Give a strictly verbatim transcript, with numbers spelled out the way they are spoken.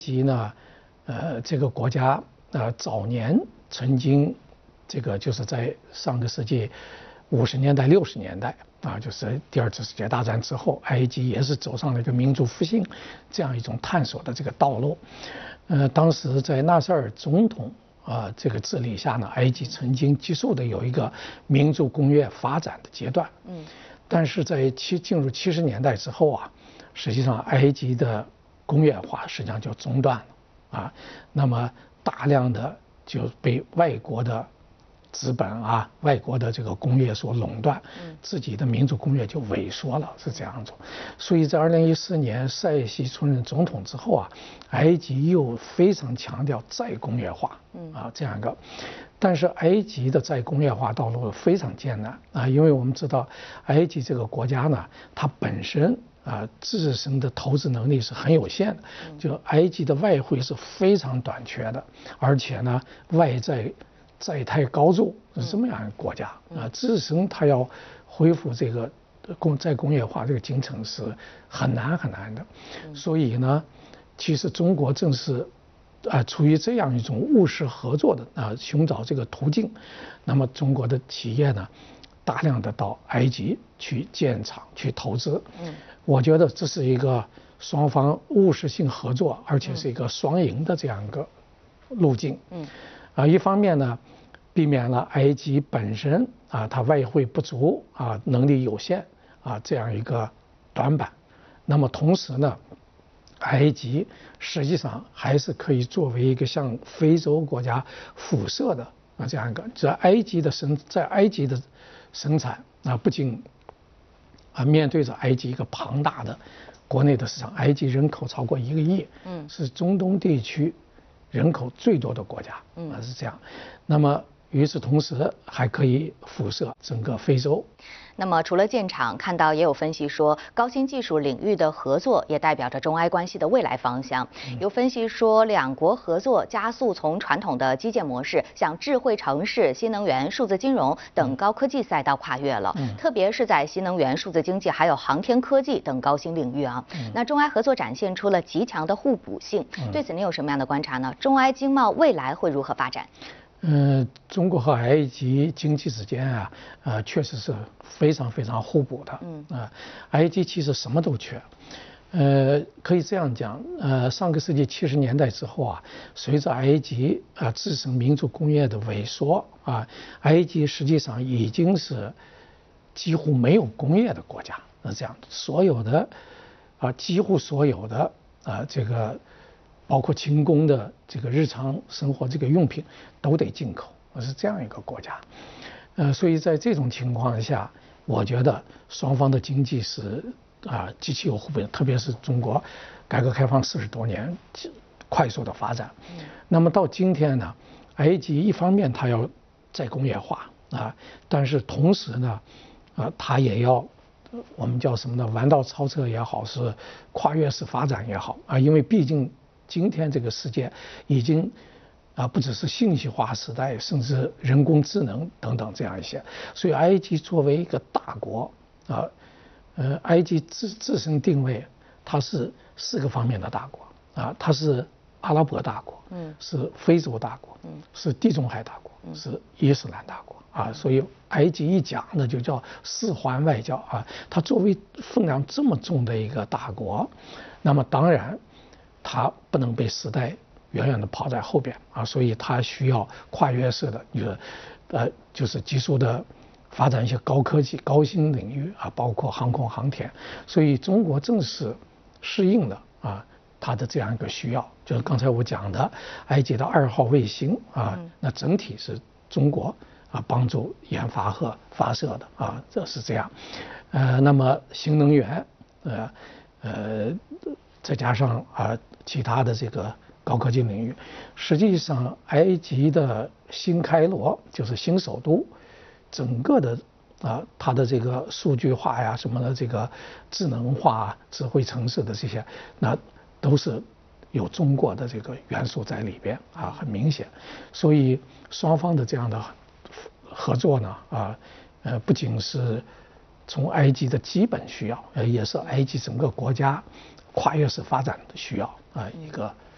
及呢，呃，这个国家呃早年曾经，这个就是在上个世纪五十年代、六十年代啊，就是第二次世界大战之后，埃及也是走上了一个民族复兴这样一种探索的这个道路。呃，当时在纳赛尔总统啊这个治理下呢，埃及曾经急速的有一个民族工业发展的阶段。嗯，但是在七进入七十年代之后啊，实际上埃及的工业化实际上就中断了啊，那么大量的就被外国的资本啊、外国的这个工业所垄断，自己的民族工业就萎缩了，是这样子。所以在二零一四年塞西出任总统之后啊，埃及又非常强调再工业化，啊这样一个。但是埃及的再工业化道路非常艰难啊，因为我们知道埃及这个国家呢，它本身啊自身的投资能力是很有限的，就埃及的外汇是非常短缺的，而且呢外债债台高筑是这么样一个国家啊，自身它要恢复这个工再工业化这个进程是很难很难的，所以呢，其实中国正是啊处于这样一种务实合作的啊寻找这个途径，那么中国的企业呢，大量的到埃及去建厂去投资，嗯，我觉得这是一个双方务实性合作，而且是一个双赢的这样一个路径，嗯，啊一方面呢，避免了埃及本身啊它外汇不足啊能力有限啊这样一个短板，那么同时呢，埃及实际上还是可以作为一个向非洲国家辐射的啊这样一个，在埃及的生在埃及的生产啊不仅啊面对着埃及一个庞大的国内的市场，埃及人口超过一个亿，嗯，是中东地区人口最多的国家，嗯，是这样。那么与此同时，还可以辐射整个非洲。 那么除了建厂，看到也有分析说，高新技术领域的合作也代表着中埃关系的未来方向。有分析说，两国合作加速从传统的基建模式向智慧城市、新能源、数字金融等高科技赛道跨越了。嗯、特别是在新能源、数字经济还有航天科技等高新领域啊。嗯、那中埃合作展现出了极强的互补性。嗯、对此您有什么样的观察呢？中埃经贸未来会如何发展？ 嗯，中国和埃及经济之间啊，呃，确实是非常非常互补的。嗯啊，埃及其实什么都缺，呃，可以这样讲，呃，上个世纪七十年代之后啊，随着埃及啊自身民族工业的萎缩啊，埃及实际上已经是几乎没有工业的国家。是这样，所有的啊，几乎所有的啊这个。包括轻工的这个日常生活这个用品都得进口，是这样一个国家，呃，所以在这种情况下，我觉得双方的经济是啊极其有互补，特别是中国改革开放四十多年快速的发展，嗯、那么到今天呢，埃及一方面它要再工业化啊，但是同时呢，啊它也要我们叫什么呢？弯道超车也好，是跨越式发展也好啊，因为毕竟。今天这个世界已经啊不只是信息化时代，甚至人工智能等等这样一些，所以埃及作为一个大国啊，呃，埃及自自身定位，它是四个方面的大国啊，它是阿拉伯大国，嗯，是非洲大国，嗯，是地中海大国，嗯，是伊斯兰大国啊，所以埃及一讲呢就叫四环外交啊，它作为分量这么重的一个大国，那么当然。它不能被时代远远的抛在后边啊，所以它需要跨越式的，就是呃，就是急速的发展一些高科技、高新领域啊，包括航空航天。所以中国正是适应了啊它的这样一个需要，就是刚才我讲的埃及的二号卫星啊，那整体是中国啊帮助研发和发射的啊，这是这样。呃，那么新能源，呃呃。再加上啊其他的这个高科技领域，实际上埃及的新开罗就是新首都，整个的啊它的这个数据化呀什么的这个智能化、智慧城市的这些，那都是有中国的这个元素在里边啊，很明显。所以双方的这样的合作呢啊呃不仅是从埃及的基本需要，呃也是埃及整个国家。跨越式发展的需要啊，一个